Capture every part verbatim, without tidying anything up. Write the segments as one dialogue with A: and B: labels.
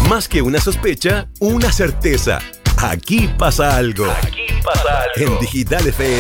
A: Más que una sospecha, una certeza. Aquí pasa algo. Aquí pasa algo. En Digital F M.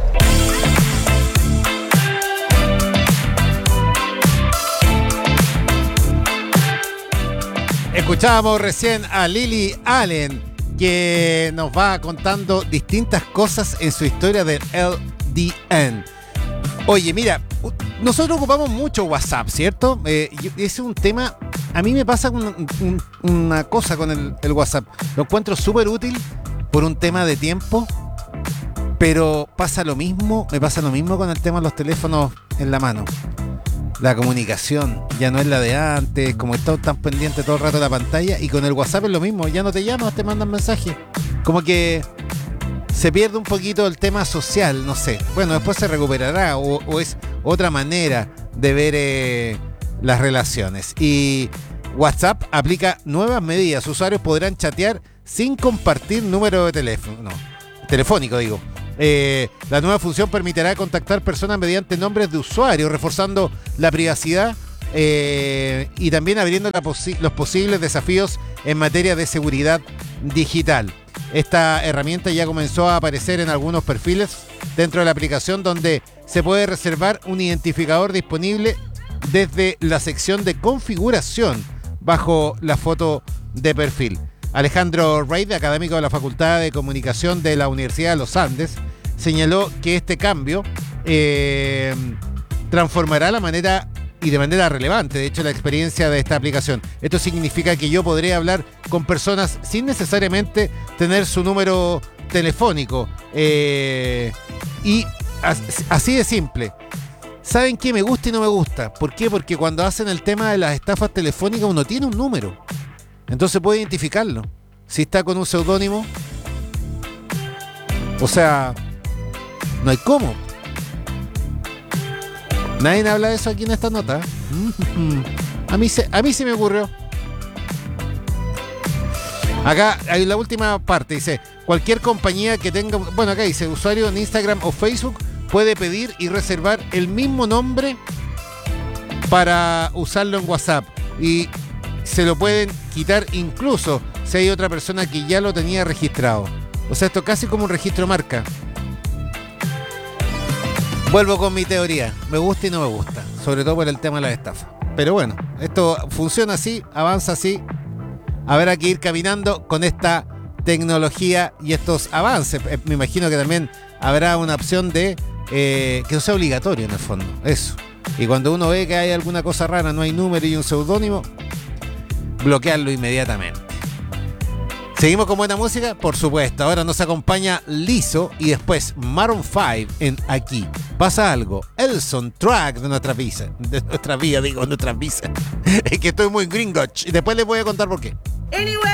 B: Escuchábamos recién a Lily Allen, que nos va contando distintas cosas en su historia del L D N. Oye, mira, nosotros ocupamos mucho WhatsApp, ¿cierto? Eh, es un tema, a mí me pasa un, un, una cosa con el, el WhatsApp. Lo encuentro súper útil por un tema de tiempo, pero pasa lo mismo, me pasa lo mismo con el tema de los teléfonos en la mano. La comunicación ya no es la de antes, como estamos tan pendientes todo el rato de la pantalla, y con el WhatsApp es lo mismo, ya no te llamas, te mandan mensajes. Como que se pierde un poquito el tema social, no sé. Bueno, después se recuperará o, o es otra manera de ver eh, las relaciones. Y WhatsApp aplica nuevas medidas. Usuarios podrán chatear sin compartir número de teléfono. No, telefónico, digo. Eh, la nueva función permitirá contactar personas mediante nombres de usuario, reforzando la privacidad eh, y también abriendo la posi- los posibles desafíos en materia de seguridad digital. Esta herramienta ya comenzó a aparecer en algunos perfiles dentro de la aplicación, donde se puede reservar un identificador disponible desde la sección de configuración bajo la foto de perfil. Alejandro Reid, académico de la Facultad de Comunicación de la Universidad de los Andes, señaló que este cambio eh, transformará la manera y de manera relevante, de hecho, la experiencia de esta aplicación. Esto significa que yo podré hablar con personas sin necesariamente tener su número telefónico. Eh, y as- así de simple. ¿Saben qué me gusta y no me gusta? ¿Por qué? Porque cuando hacen el tema de las estafas telefónicas uno tiene un número. Entonces puede identificarlo. Si está con un seudónimo, o sea, no hay cómo. Nadie habla de eso aquí en esta nota. A mí se, a mí se me ocurrió. Acá hay la última parte, dice, cualquier compañía que tenga, bueno, acá dice, usuario en Instagram o Facebook puede pedir y reservar el mismo nombre para usarlo en WhatsApp. Y se lo pueden quitar incluso si hay otra persona que ya lo tenía registrado. O sea, esto es casi como un registro marca. Vuelvo con mi teoría. Me gusta y no me gusta. Sobre todo por el tema de las estafas. Pero bueno, esto funciona así, avanza así. Habrá que ir caminando con esta tecnología y estos avances. Me imagino que también habrá una opción de eh, que no sea obligatorio en el fondo. Eso. Y cuando uno ve que hay alguna cosa rara, no hay número y un seudónimo, bloquearlo inmediatamente. ¿Seguimos con buena música? Por supuesto. Ahora nos acompaña Lizzo y después Maroon cinco en Aquí Pasa Algo. El soundtrack de nuestra visa. De nuestra vida, digo, nuestra visa. Es que estoy muy gringo. Y después les voy a contar por qué.
C: Anyway.